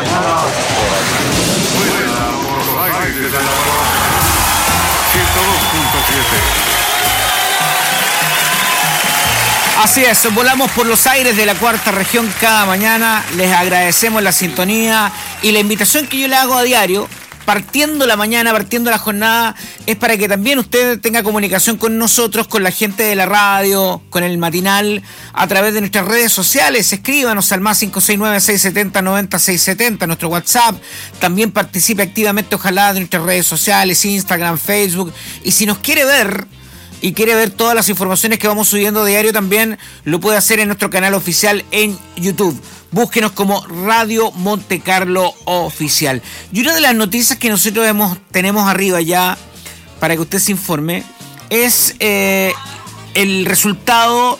por los aires de la 102.7. Así es, volamos por los aires de la cuarta región cada mañana. Les agradecemos la sintonía y la invitación que yo le hago a diario, partiendo la mañana, partiendo la jornada, es para que también usted tenga comunicación con nosotros, con la gente de la radio, con el matinal, a través de nuestras redes sociales. Escríbanos al más 569-670-90670, nuestro WhatsApp. También participe activamente, ojalá, de nuestras redes sociales, Instagram, Facebook. Y si nos quiere ver y quiere ver todas las informaciones que vamos subiendo diario, también lo puede hacer en nuestro canal oficial en YouTube. Búsquenos como Radio Monte Carlo Oficial. Y una de las noticias que nosotros tenemos arriba ya, para que usted se informe, es el resultado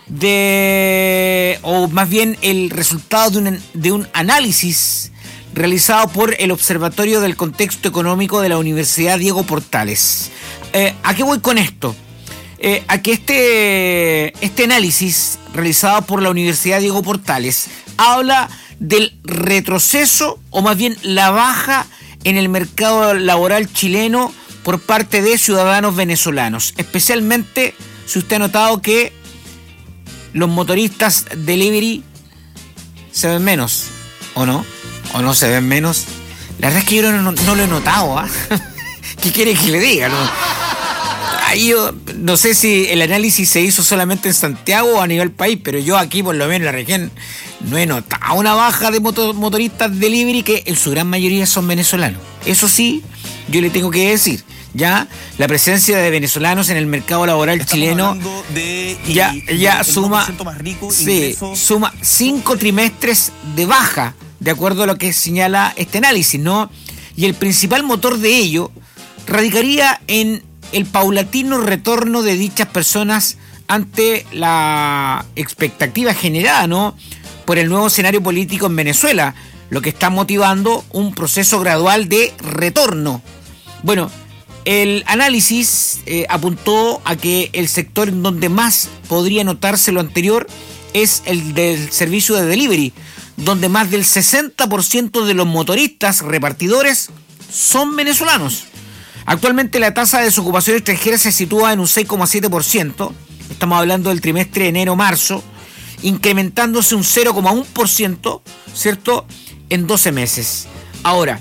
o más bien el resultado de un análisis realizado por el Observatorio del Contexto Económico de la Universidad Diego Portales. ¿A qué voy con esto? A que este análisis realizado por la Universidad Diego Portales habla del retroceso, o más bien la baja en el mercado laboral chileno por parte de ciudadanos venezolanos. Especialmente, si usted ha notado que los motoristas delivery se ven menos, ¿o no? ¿O no se ven menos? La verdad es que yo no lo he notado, ¿ah? ¿Qué quiere que le diga? Yo no sé si el análisis se hizo solamente en Santiago o a nivel país, pero yo aquí, por lo menos en la región, no he notado una baja de motoristas delivery, que en su gran mayoría son venezolanos. Eso sí, yo le tengo que decir, ya la presencia de venezolanos en el mercado laboral chileno ya suma 5 trimestres de baja, de acuerdo a lo que señala este análisis, ¿no? Y el principal motor de ello radicaría en el paulatino retorno de dichas personas ante la expectativa generada, ¿no?, por el nuevo escenario político en Venezuela, lo que está motivando un proceso gradual de retorno. Bueno, el análisis apuntó a que el sector en donde más podría notarse lo anterior es el del servicio de delivery, donde más del 60% de los motoristas repartidores son venezolanos. Actualmente la tasa de desocupación extranjera se sitúa en un 6,7%, estamos hablando del trimestre de enero-marzo, incrementándose un 0,1%, ¿cierto?, en 12 meses. Ahora,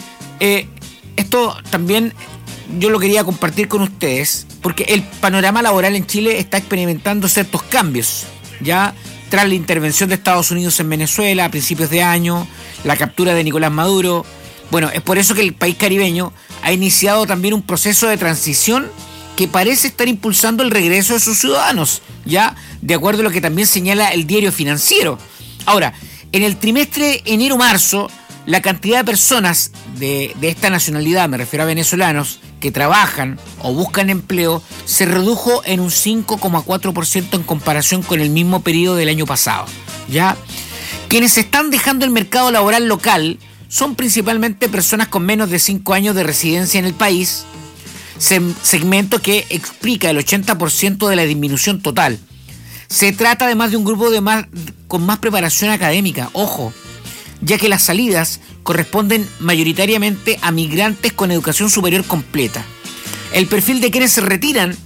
esto también yo lo quería compartir con ustedes, porque el panorama laboral en Chile está experimentando ciertos cambios, ya tras la intervención de Estados Unidos en Venezuela a principios de año, la captura de Nicolás Maduro. Bueno, es por eso que el país caribeño ha iniciado también un proceso de transición que parece estar impulsando el regreso de sus ciudadanos, ya de acuerdo a lo que también señala el Diario Financiero. Ahora, en el trimestre enero-marzo, la cantidad de personas de esta nacionalidad, me refiero a venezolanos, que trabajan o buscan empleo, se redujo en un 5,4% en comparación con el mismo periodo del año pasado, ¿ya? Quienes están dejando el mercado laboral local son principalmente personas con menos de 5 años de residencia en el país, segmento que explica el 80% de la disminución total. Se trata además de un grupo con más preparación académica, ojo, ya que las salidas corresponden mayoritariamente a migrantes con educación superior completa. El perfil de quienes se retiran,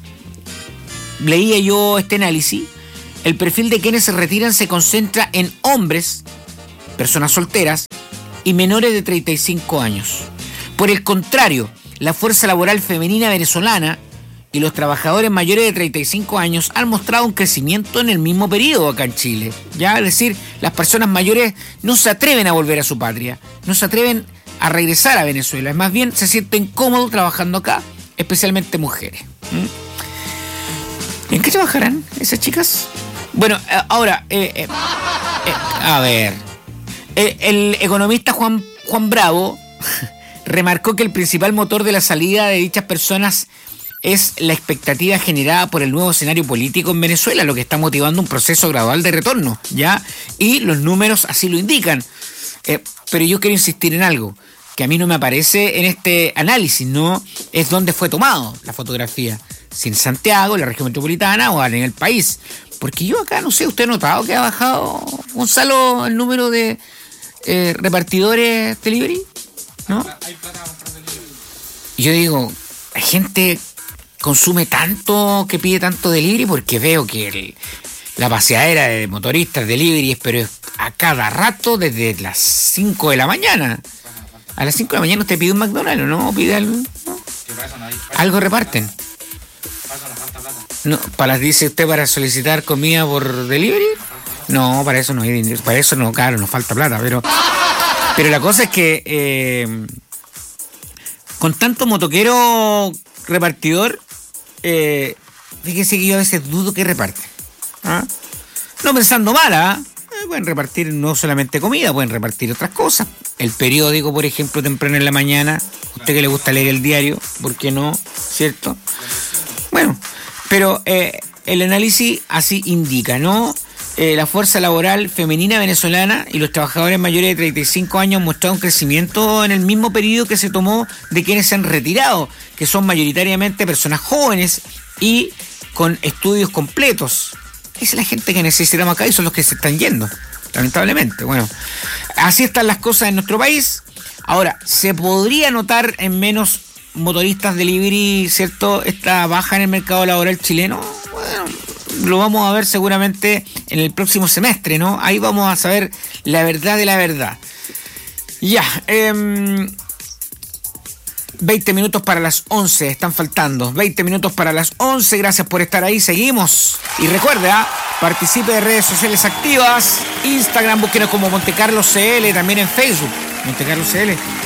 leía yo este análisis, el perfil de quienes se retiran se concentra en hombres, personas solteras, y menores de 35 años. Por el contrario, la fuerza laboral femenina venezolana y los trabajadores mayores de 35 años han mostrado un crecimiento en el mismo periodo acá en Chile. Ya, es decir, las personas mayores no se atreven a volver a su patria, no se atreven a regresar a Venezuela, más bien se sienten cómodos trabajando acá, especialmente mujeres. ¿En qué trabajarán esas chicas? Bueno, ahora, a ver, el economista Juan Bravo remarcó que el principal motor de la salida de dichas personas es la expectativa generada por el nuevo escenario político en Venezuela, lo que está motivando un proceso gradual de retorno, ¿ya? Y los números así lo indican. Pero yo quiero insistir en algo que a mí no me aparece en este análisis, no es dónde fue tomado la fotografía, si en Santiago, en la región metropolitana o en el país. Porque yo acá, no sé, ¿usted ha notado que ha bajado, Gonzalo, el número de repartidores delivery, ¿no? Yo digo, la gente consume tanto, que pide tanto delivery, porque veo que la paseadera de motoristas delivery pero es a cada rato desde las 5 de la mañana. A las 5 de la mañana usted pide un McDonald's, ¿no? Pide algo, ¿no? Algo reparten. No, dice usted, para solicitar comida por delivery. No, para eso no hay dinero. Para eso no, claro, nos falta plata. Pero la cosa es que con tanto motoquero repartidor, fíjese que yo a veces dudo que reparten. ¿Ah? No pensando mal, pueden repartir no solamente comida, pueden repartir otras cosas. El periódico, por ejemplo, temprano en la mañana. Usted que le gusta leer el diario, ¿por qué no? ¿Cierto? Bueno, pero el análisis así indica, ¿no? La fuerza laboral femenina venezolana y los trabajadores mayores de 35 años han mostrado un crecimiento en el mismo periodo que se tomó de quienes se han retirado, que son mayoritariamente personas jóvenes y con estudios completos. Esa es la gente que necesitamos acá y son los que se están yendo, lamentablemente. Bueno, así están las cosas en nuestro país. Ahora, ¿se podría notar en menos motoristas delivery, cierto, esta baja en el mercado laboral chileno? Bueno, lo vamos a ver seguramente en el próximo semestre, ¿no? Ahí vamos a saber la verdad de la verdad. Ya, 20 minutos para las 11, están faltando 20 minutos para las 11, gracias por estar ahí, seguimos. Y recuerde, participe de redes sociales activas, Instagram, búsquenos como Montecarlo CL, también en Facebook, Montecarlo CL.